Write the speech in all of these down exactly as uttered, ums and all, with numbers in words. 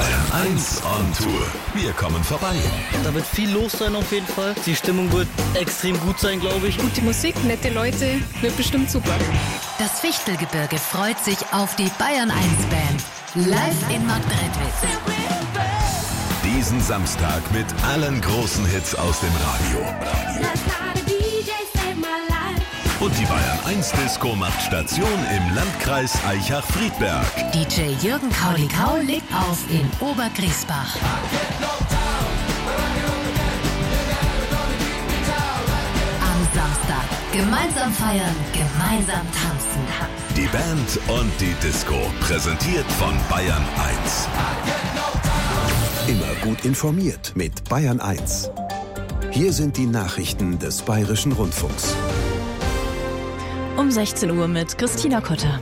Bayern eins on Tour. Wir kommen vorbei. Da wird viel los sein auf jeden Fall. Die Stimmung wird extrem gut sein, glaube ich. Gute Musik, nette Leute, wird bestimmt super. Das Fichtelgebirge freut sich auf die Bayern eins Band. Live in Marktredwitz. Diesen Samstag mit allen großen Hits aus dem Radio. Und die Bayern eins Disco macht Station im Landkreis Aichach-Friedberg. D J Jürgen Kaulikau legt auf in Obergriesbach. Am Samstag gemeinsam feiern, gemeinsam tanzen. Die Band und die Disco, präsentiert von Bayern eins. Immer gut informiert mit Bayern eins. Hier sind die Nachrichten des Bayerischen Rundfunks. Um sechzehn Uhr mit Christina Kotter.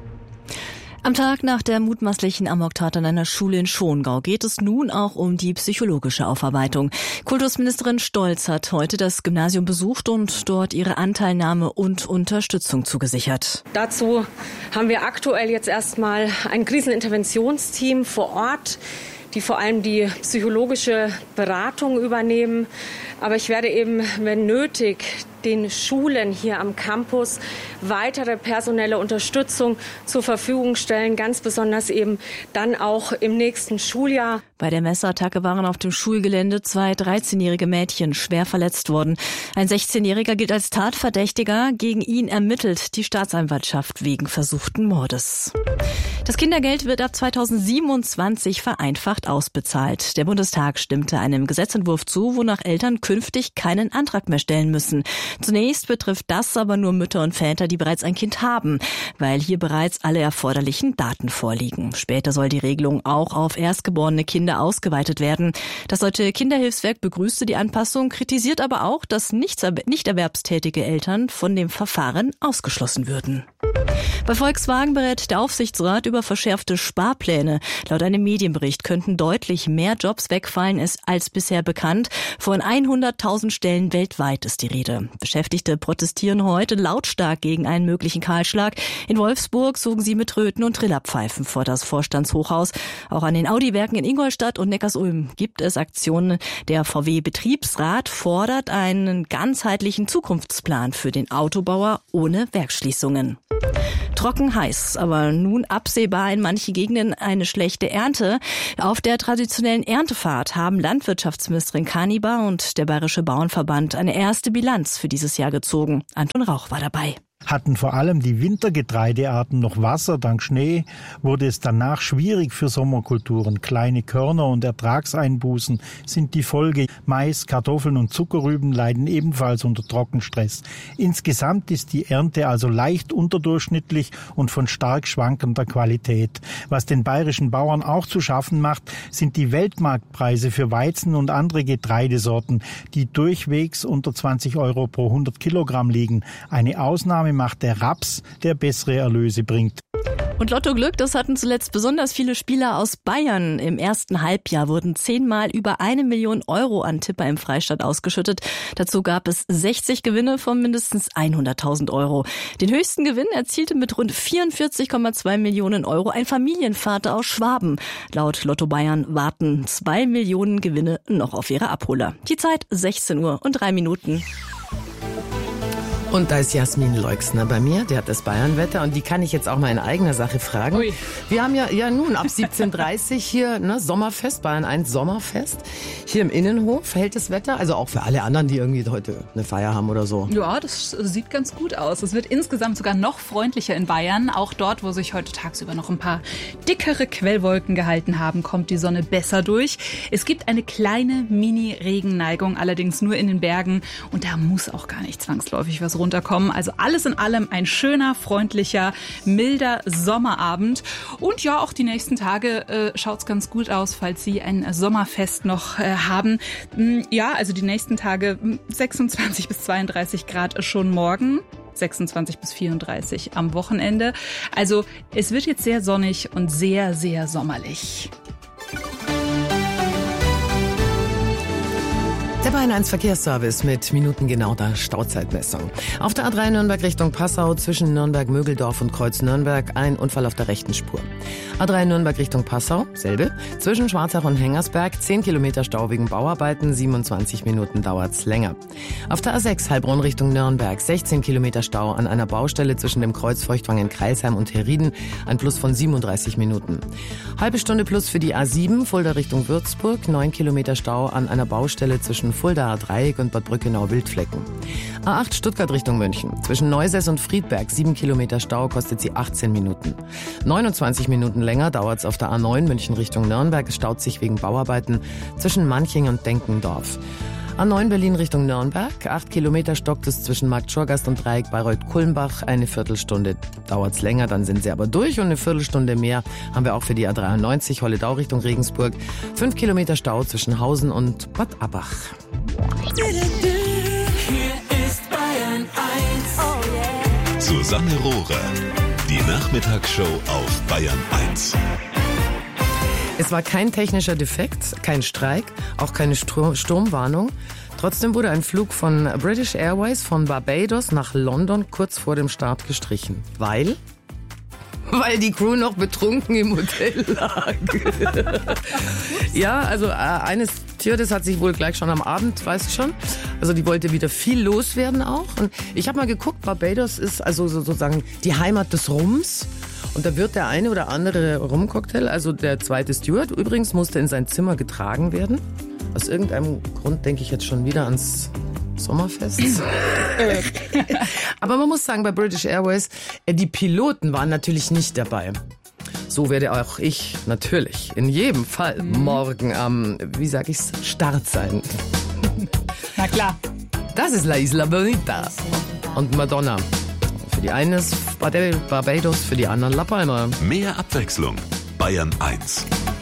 Am Tag nach der mutmaßlichen Amoktat an einer Schule in Schongau geht es nun auch um die psychologische Aufarbeitung. Kultusministerin Stolz hat heute das Gymnasium besucht und dort ihre Anteilnahme und Unterstützung zugesichert. Dazu haben wir aktuell jetzt erstmal ein Kriseninterventionsteam vor Ort, die vor allem die psychologische Beratung übernehmen. Aber ich werde eben, wenn nötig, den Schulen hier am Campus weitere personelle Unterstützung zur Verfügung stellen, ganz besonders eben dann auch im nächsten Schuljahr. Bei der Messerattacke waren auf dem Schulgelände zwei dreizehnjährige Mädchen schwer verletzt worden. Ein sechzehnjähriger gilt als Tatverdächtiger. Gegen ihn ermittelt die Staatsanwaltschaft wegen versuchten Mordes. Das Kindergeld wird ab zweitausendsiebenundzwanzig vereinfacht ausbezahlt. Der Bundestag stimmte einem Gesetzentwurf zu, wonach Eltern künftig keinen Antrag mehr stellen müssen. Zunächst betrifft das aber nur Mütter und Väter, die bereits ein Kind haben, weil hier bereits alle erforderlichen Daten vorliegen. Später soll die Regelung auch auf erstgeborene Kinder ausgeweitet werden. Das Deutsche Kinderhilfswerk begrüßte die Anpassung, kritisiert aber auch, dass nicht erwerbstätige Eltern von dem Verfahren ausgeschlossen würden. Bei Volkswagen berät der Aufsichtsrat über verschärfte Sparpläne. Laut einem Medienbericht könnten deutlich mehr Jobs wegfallen als bisher bekannt. Von hunderttausend Stellen weltweit ist die Rede. Beschäftigte protestieren heute lautstark gegen einen möglichen Kahlschlag. In Wolfsburg zogen sie mit Tröten und Trillerpfeifen vor das Vorstandshochhaus. Auch an den Audi-Werken in Ingolstadt und Neckarsulm gibt es Aktionen. Der V W-Betriebsrat fordert einen ganzheitlichen Zukunftsplan für den Autobauer ohne Werksschließungen. Trocken heiß, aber nun absehbar in manchen Gegenden eine schlechte Ernte. Auf der traditionellen Erntefahrt haben Landwirtschaftsministerin Kanibar und der Bayerische Bauernverband eine erste Bilanz für dieses Jahr gezogen. Anton Rauch war dabei. Hatten vor allem die Wintergetreidearten noch Wasser, dank Schnee, wurde es danach schwierig für Sommerkulturen. Kleine Körner und Ertragseinbußen sind die Folge. Mais, Kartoffeln und Zuckerrüben leiden ebenfalls unter Trockenstress. Insgesamt ist die Ernte also leicht unterdurchschnittlich und von stark schwankender Qualität. Was den bayerischen Bauern auch zu schaffen macht, sind die Weltmarktpreise für Weizen und andere Getreidesorten, die durchwegs unter zwanzig Euro pro hundert Kilogramm liegen. Eine Ausnahme macht der Raps, der bessere Erlöse bringt. Und Lotto Glück, das hatten zuletzt besonders viele Spieler aus Bayern. Im ersten Halbjahr wurden zehnmal über eine Million Euro an Tipper im Freistaat ausgeschüttet. Dazu gab es sechzig Gewinne von mindestens hunderttausend Euro. Den höchsten Gewinn erzielte mit rund vierundvierzig Komma zwei Millionen Euro ein Familienvater aus Schwaben. Laut Lotto Bayern warten zwei Millionen Gewinne noch auf ihre Abholer. Die Zeit sechzehn Uhr und drei Minuten. Und da ist Jasmin Leixner bei mir, die hat das Bayernwetter und die kann ich jetzt auch mal in eigener Sache fragen. Ui. Wir haben ja, ja nun ab siebzehn Uhr dreißig hier ne, Sommerfest, Bayern eins Sommerfest. Hier im Innenhof hält das Wetter, also auch für alle anderen, die irgendwie heute eine Feier haben oder so. Ja, das sieht ganz gut aus. Es wird insgesamt sogar noch freundlicher in Bayern. Auch dort, wo sich heute tagsüber noch ein paar dickere Quellwolken gehalten haben, kommt die Sonne besser durch. Es gibt eine kleine Mini-Regenneigung, allerdings nur in den Bergen und da muss auch gar nicht zwangsläufig was runterkommen. Also alles in allem ein schöner, freundlicher, milder Sommerabend. Und ja, auch die nächsten Tage äh, schaut's ganz gut aus, falls Sie ein Sommerfest noch äh, haben. Ja, also die nächsten Tage sechsundzwanzig bis zweiunddreißig Grad schon morgen. sechsundzwanzig bis vierunddreißig am Wochenende. Also es wird jetzt sehr sonnig und sehr, sehr sommerlich. Der Bayern eins Verkehrsservice mit minutengenauer Stauzeitmessung. Auf der A drei Nürnberg Richtung Passau zwischen Nürnberg-Mögeldorf und Kreuz Nürnberg ein Unfall auf der rechten Spur. A drei Nürnberg Richtung Passau, selbe. Zwischen Schwarzach und Hengersberg zehn Kilometer Stau wegen Bauarbeiten, siebenundzwanzig Minuten dauert's länger. Auf der A sechs Heilbronn Richtung Nürnberg sechzehn Kilometer Stau an einer Baustelle zwischen dem Kreuz Feuchtwangen-Kreilsheim und Herrieden, ein Plus von siebenunddreißig Minuten. Halbe Stunde Plus für die A sieben Fulda Richtung Würzburg, neun Kilometer Stau an einer Baustelle zwischen Fuldaer Dreieck und Bad Brückenau-Wildflecken. A acht Stuttgart Richtung München. Zwischen Neusäß und Friedberg sieben Kilometer Stau, kostet sie achtzehn Minuten. neunundzwanzig Minuten länger dauert's auf der A neun München Richtung Nürnberg. Es staut sich wegen Bauarbeiten zwischen Manching und Denkendorf. A neun Berlin Richtung Nürnberg. acht Kilometer stockt es zwischen Markt Schorgast und Dreieck Bayreuth-Kulmbach. Eine Viertelstunde dauert's länger, dann sind sie aber durch. Und eine Viertelstunde mehr haben wir auch für die A dreiundneunzig Holledau Richtung Regensburg. fünf Kilometer Stau zwischen Hausen und Bad Abbach. Hier ist Bayern eins. Susanne Rohrer, die Nachmittagsshow auf Bayern eins. Es war kein technischer Defekt, kein Streik, auch keine Stro- Sturmwarnung. Trotzdem wurde ein Flug von British Airways von Barbados nach London kurz vor dem Start gestrichen. Weil? Weil die Crew noch betrunken im Hotel lag. Ja, also äh, eines Stewardess hat sich wohl gleich schon am Abend, weißt du schon, also die wollte wieder viel loswerden auch. Und ich habe mal geguckt, Barbados ist also sozusagen die Heimat des Rums. Und da wird der eine oder andere Rumcocktail, also der zweite Steward übrigens, musste in sein Zimmer getragen werden. Aus irgendeinem Grund denke ich jetzt schon wieder ans Sommerfest. Aber man muss sagen, bei British Airways, die Piloten waren natürlich nicht dabei. So werde auch ich natürlich in jedem Fall morgen am, wie sag ich's, Start sein. Na klar. Das ist La Isla Bonita. Und Madonna. Für die einen ist Barbados, für die anderen La Palma. Mehr Abwechslung. Bayern eins.